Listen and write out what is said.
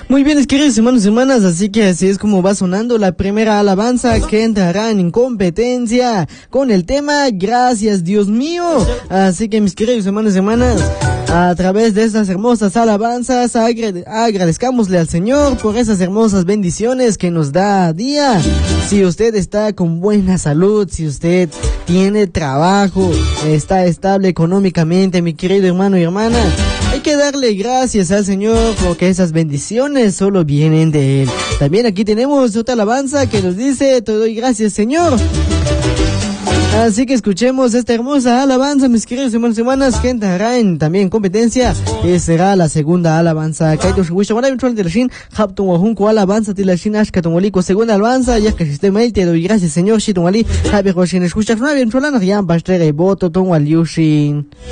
Muy bien, queridos hermanos y hermanas, así que así es como va sonando la primera alabanza que entrará en competencia con el tema Gracias Dios mío. Así que mis queridos hermanos y hermanas, a través de estas hermosas alabanzas agradezcámosle al Señor por esas hermosas bendiciones que nos da a día. Si usted está con buena salud, si usted tiene trabajo, está estable económicamente, mi querido hermano y hermana, hay que darle gracias al Señor porque esas bendiciones solo vienen de Él. También aquí tenemos otra alabanza que nos dice: te doy gracias, Señor. Así que escuchemos esta hermosa alabanza, mis queridos hermanos y hermanas, que entrará en también competencia, y será la segunda alabanza. Segunda alabanza, ya que sistema te doy gracias, Señor.